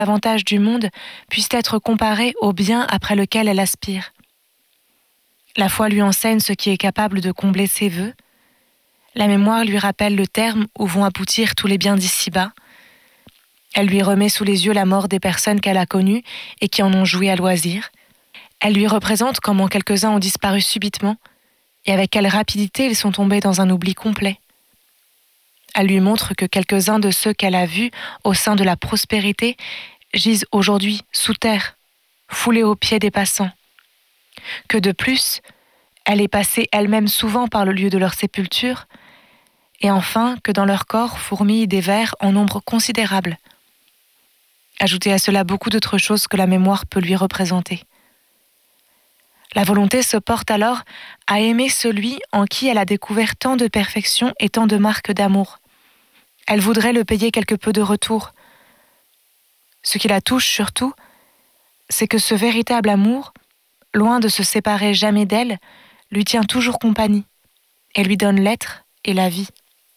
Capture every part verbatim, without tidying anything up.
avantages du monde puissent être comparés au bien après lequel elle aspire. La foi lui enseigne ce qui est capable de combler ses vœux. La mémoire lui rappelle le terme où vont aboutir tous les biens d'ici-bas. Elle lui remet sous les yeux la mort des personnes qu'elle a connues et qui en ont joui à loisir. Elle lui représente comment quelques-uns ont disparu subitement et avec quelle rapidité ils sont tombés dans un oubli complet. Elle lui montre que quelques-uns de ceux qu'elle a vus au sein de la prospérité gisent aujourd'hui sous terre, foulés aux pieds des passants. Que de plus, elle est passée elle-même souvent par le lieu de leur sépulture, et enfin que dans leur corps fourmillent des vers en nombre considérable. Ajoutez à cela beaucoup d'autres choses que la mémoire peut lui représenter. La volonté se porte alors à aimer celui en qui elle a découvert tant de perfection et tant de marques d'amour. Elle voudrait le payer quelque peu de retour. Ce qui la touche surtout, c'est que ce véritable amour, loin de se séparer jamais d'elle, lui tient toujours compagnie et lui donne l'être et la vie.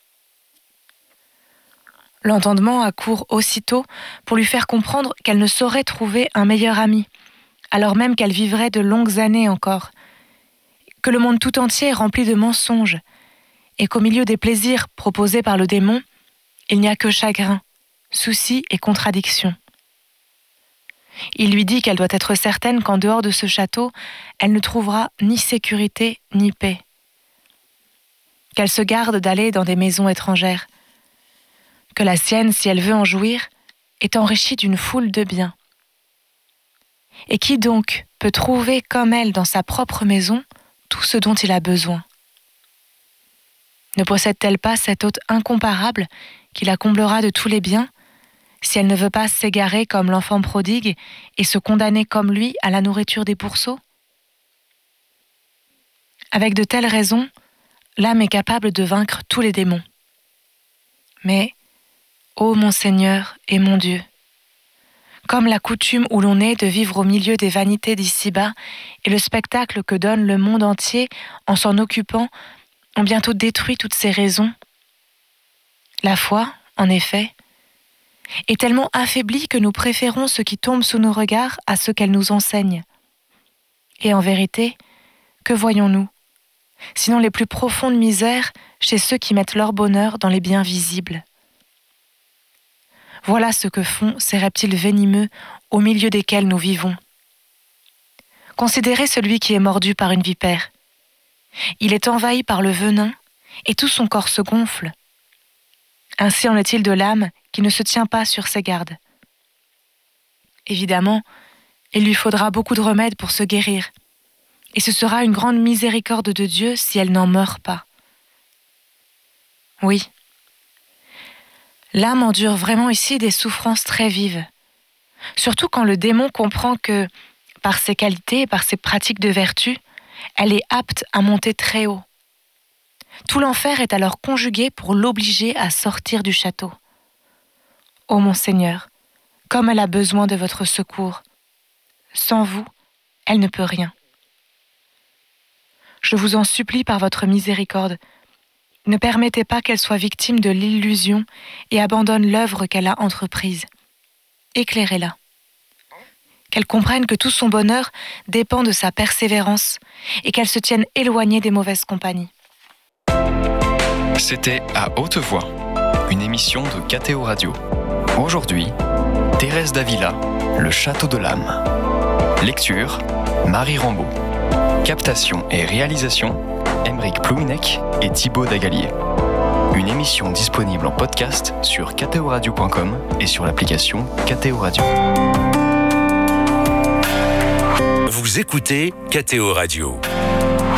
L'entendement accourt aussitôt pour lui faire comprendre qu'elle ne saurait trouver un meilleur ami, alors même qu'elle vivrait de longues années encore, que le monde tout entier est rempli de mensonges, et qu'au milieu des plaisirs proposés par le démon, il n'y a que chagrin, soucis et contradictions. Il lui dit qu'elle doit être certaine qu'en dehors de ce château, elle ne trouvera ni sécurité ni paix. Qu'elle se garde d'aller dans des maisons étrangères. Que la sienne, si elle veut en jouir, est enrichie d'une foule de biens. Et qui donc peut trouver comme elle dans sa propre maison tout ce dont il a besoin? Ne possède-t-elle pas cet hôte incomparable qui la comblera de tous les biens, si elle ne veut pas s'égarer comme l'enfant prodigue et se condamner comme lui à la nourriture des pourceaux? Avec de telles raisons, l'âme est capable de vaincre tous les démons. Mais, ô mon Seigneur et mon Dieu, comme la coutume où l'on est de vivre au milieu des vanités d'ici-bas et le spectacle que donne le monde entier en s'en occupant ont bientôt détruit toutes ces raisons, la foi, en effet, est tellement affaiblie que nous préférons ce qui tombe sous nos regards à ce qu'elle nous enseigne. Et en vérité, que voyons-nous, sinon les plus profondes misères chez ceux qui mettent leur bonheur dans les biens visibles? Voilà ce que font ces reptiles venimeux au milieu desquels nous vivons. Considérez celui qui est mordu par une vipère. Il est envahi par le venin et tout son corps se gonfle. Ainsi en est-il de l'âme qui ne se tient pas sur ses gardes. Évidemment, il lui faudra beaucoup de remèdes pour se guérir, et ce sera une grande miséricorde de Dieu si elle n'en meurt pas. Oui, l'âme endure vraiment ici des souffrances très vives, surtout quand le démon comprend que, par ses qualités et par ses pratiques de vertu, elle est apte à monter très haut. Tout l'enfer est alors conjugué pour l'obliger à sortir du château. Ô mon Seigneur, comme elle a besoin de votre secours. Sans vous, elle ne peut rien. Je vous en supplie par votre miséricorde, ne permettez pas qu'elle soit victime de l'illusion et abandonne l'œuvre qu'elle a entreprise. Éclairez-la. Qu'elle comprenne que tout son bonheur dépend de sa persévérance et qu'elle se tienne éloignée des mauvaises compagnies. C'était À Haute Voix, une émission de K T O Radio. Aujourd'hui, Thérèse d'Avila, Le Château de l'âme. Lecture, Marie Rambaud. Captation et réalisation, Aymeric Plouinec et Thibaut Dagalier. Une émission disponible en podcast sur k t o radio point com et sur l'application K T O Radio. Vous écoutez K T O Radio.